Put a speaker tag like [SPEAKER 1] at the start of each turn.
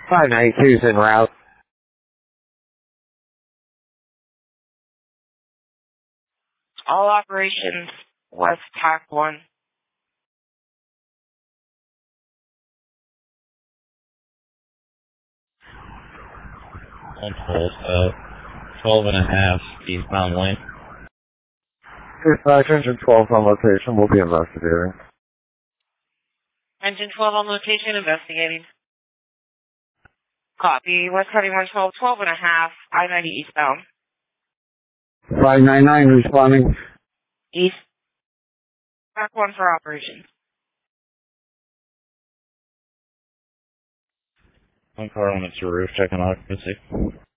[SPEAKER 1] 592's en route.
[SPEAKER 2] All operations, West TAC 1.
[SPEAKER 3] On hold, 12 and a half eastbound lane.
[SPEAKER 1] Dispatch engine 12 on location. We'll be investigating.
[SPEAKER 2] Engine 12 on location, investigating. Copy. West County 112, 12 and a half, I-90 eastbound.
[SPEAKER 1] 599 responding.
[SPEAKER 2] East. TAC 1 for operations.
[SPEAKER 3] One car on its roof, checking occupancy.